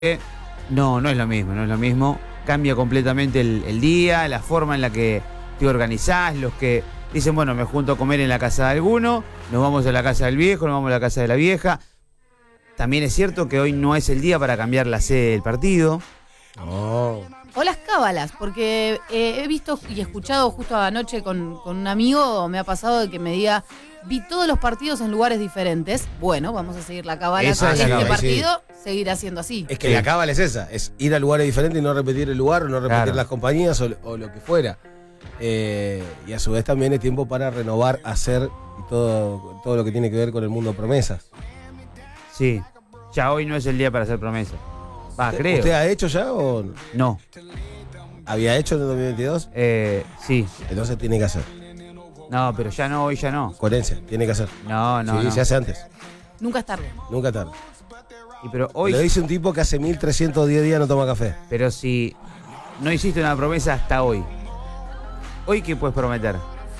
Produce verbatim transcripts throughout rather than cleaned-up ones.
No, no es lo mismo, no es lo mismo. Cambia completamente el, el día, la forma en la que te organizás, los que dicen, bueno, me junto a comer en la casa de alguno, nos vamos a la casa del viejo, nos vamos a la casa de la vieja. También es cierto que hoy no es el día para cambiar la sede del partido. No. O las cábalas, porque eh, he visto y escuchado justo anoche con, con un amigo, me ha pasado de que me diga, vi todos los partidos en lugares diferentes. Bueno, vamos a seguir la cábala Esa con es la este cábala, partido, seguir haciendo así. Es que Sí. la cábala es esa, es ir a lugares diferentes y no repetir el lugar o no repetir Claro. las compañías o, o lo que fuera. Eh, y a su vez también es tiempo para renovar, hacer y todo, todo lo que tiene que ver con el mundo promesas. Sí, ya hoy no es el día para hacer promesas. Va, ¿Usted, creo. ¿Usted ha hecho ya o No, había hecho en el dos mil veintidós? eh, sí. Entonces tiene que hacer. No, pero ya no, hoy ya no. Coherencia, tiene que hacer. No, no, sí, no. se hace antes, Nunca es tarde. nunca tarde. Y pero Hoy... hoy, Lo dice un tipo que hace mil trescientos diez días no toma café. pero si no hiciste una promesa hasta hoy, ¿hoy qué puedes prometer?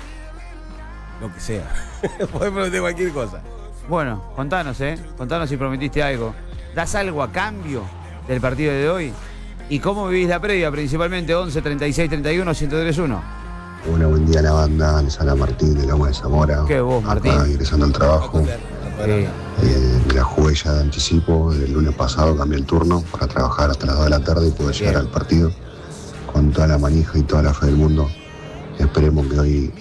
Lo que sea. Puedes prometer cualquier cosa. Bueno, contanos, ¿eh? Contanos si prometiste algo. ¿Das algo a cambio del partido de hoy? ¿Y cómo vivís la previa? Principalmente once, treinta y seis, treinta y uno, ciento tres uno. Hola, buen día a la banda, les habla Martín de Loma de Zamora. ¿Qué vos, Martín? Acá ingresando al trabajo. Sí. Eh, me la jugué ya de anticipo, el lunes pasado cambié el turno para trabajar hasta las dos de la tarde y poder llegar Bien. al partido con toda la manija y toda la fe del mundo. Esperemos que hoy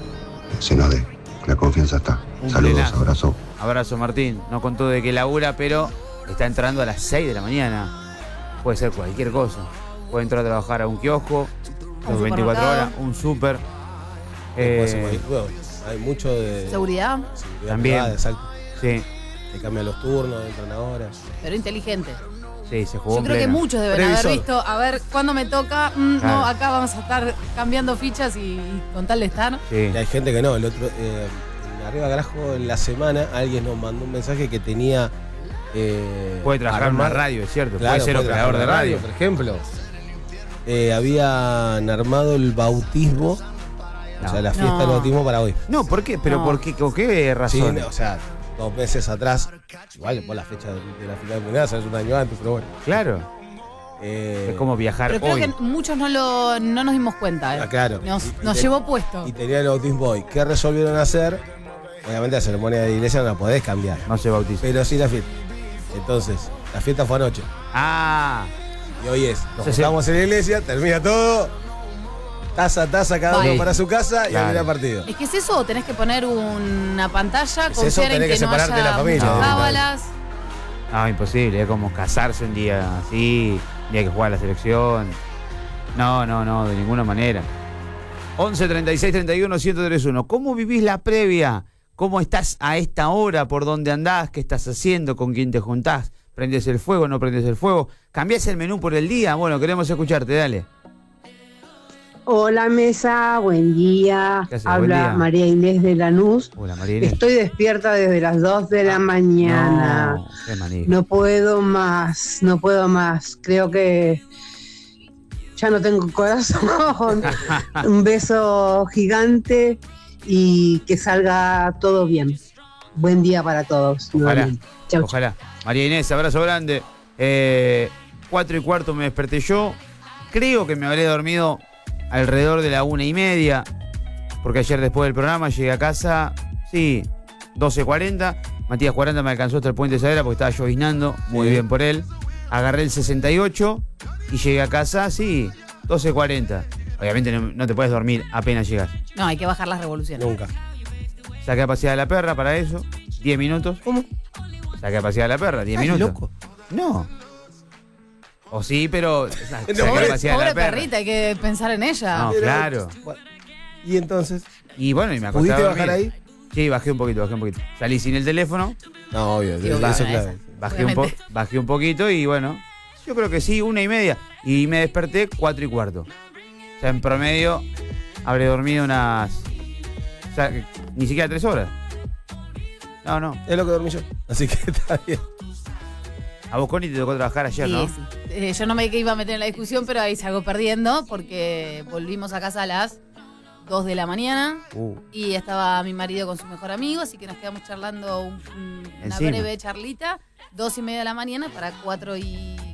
se nos dé, la confianza está. Un Saludos, plenazo. abrazo. Abrazo, Martín. No contó de que labura, pero está entrando a las seis de la mañana. Puede ser cualquier cosa. Puede entrar a trabajar a un kiosco, Un las veinticuatro supermercado. horas, un súper. Puede ser Eh, cualquier- bueno, hay mucho de Seguridad, seguridad También. privada, exacto. sí, Que cambian los turnos, entran ahora. pero inteligente. sí, se jugó Yo en creo que pleno. muchos deben Previsor. haber visto, a ver, ¿cuándo me toca? Mm, Claro. No, acá vamos a estar cambiando fichas y, y con tal de estar. Sí. Y hay gente que no. El otro, eh, en Arriba Carajo, en la semana, alguien nos mandó un mensaje que tenía. Eh, Puede trabajar en una armado- radio, es cierto. Claro, puede ser puede operador de trabajar en radio. Por ejemplo, eh, habían armado el bautismo, No. o sea, la fiesta No. del bautismo para hoy. No, ¿por qué? ¿Pero No. por qué? ¿Con qué Sí, razón? no, o sea, dos meses atrás. Igual, por la fecha de, de la final mundial, es un año antes, pero bueno. Claro, Eh, es como viajar Pero creo hoy. que muchos no lo no nos dimos cuenta. ¿eh? Ah, claro. Nos, Y- y nos te- llevó puesto. Y tenía el bautismo hoy. ¿Qué resolvieron hacer? Obviamente la ceremonia de iglesia no la podés cambiar. No se bautiza. Pero sí la fiesta. Entonces, la fiesta fue anoche. Ah, Y hoy es. Nos Sí, sí. juntamos en la iglesia, termina todo. Taza a taza, cada uno Bye. para su casa y Claro. a mirar partido. Es que es eso, o tenés que poner una pantalla, Es confiar eso, en tenés que, que no separarte haya de la familia, muchas ¿no? cábalas. no, imposible. Es como casarse un día así, un día que juega la selección. No, no, no, de ninguna manera. once, treinta y seis, treinta y uno, ciento tres uno. ¿Cómo vivís la previa? ¿Cómo estás a esta hora? ¿Por dónde andás? ¿Qué estás haciendo? ¿Con quién te juntás? ¿Prendes el fuego? ¿No prendes el fuego? ¿Cambiás el menú por el día? Bueno, queremos escucharte, dale. Hola mesa, buen día. ¿Qué haces? Buen Habla día. María Inés de Lanús. Hola, María Inés. Estoy despierta desde las dos de la mañana. No, qué manija. No puedo más, no puedo más. Creo que ya no tengo corazón. Un beso gigante y que salga todo bien. Buen día para todos. Ojalá, nuevamente. Chau, chau. ojalá. María Inés, abrazo grande. Eh, cuatro y cuarto me desperté yo. Creo que me habré dormido alrededor de la una y media, porque ayer después del programa llegué a casa, sí, doce cuarenta. Matías cuarenta me alcanzó hasta el puente de Saavedra porque estaba lloviznando, muy Sí. bien por él. Agarré el sesenta y ocho y llegué a casa, sí, doce cuarenta. Obviamente no, no te puedes dormir apenas llegas. No, hay que bajar las revoluciones. Nunca. Saqué a pasear a la perra para eso, diez minutos. ¿Cómo? Saqué a pasear a la perra, diez Ay, minutos. loco. No. O sí, pero saqué No, a Pobre, pasear a pobre la perra. perrita, hay que pensar en ella. No, Pero- claro. Bueno, y entonces, Y bueno, y me acosté ¿pudiste a dormir. bajar ahí? Sí, bajé un poquito, bajé un poquito. Salí sin el teléfono, No, obvio, Sí, eso obvio, es esa. clave. bajé un, po- Obviamente. bajé un poquito y bueno, yo creo que sí, una y media. Y me desperté cuatro y cuarto. O sea, en promedio habré dormido unas... O sea, ni siquiera tres horas. No, no. Es lo que dormí yo. Así que está bien. A vos, Connie, te tocó trabajar ayer, Sí, ¿no? sí. Eh, yo no me iba a meter en la discusión, pero ahí salgo perdiendo porque volvimos a casa a las dos de la mañana Uh, y estaba mi marido con su mejor amigo, así que nos quedamos charlando un- un- una Encima. breve charlita, dos y media de la mañana para cuatro y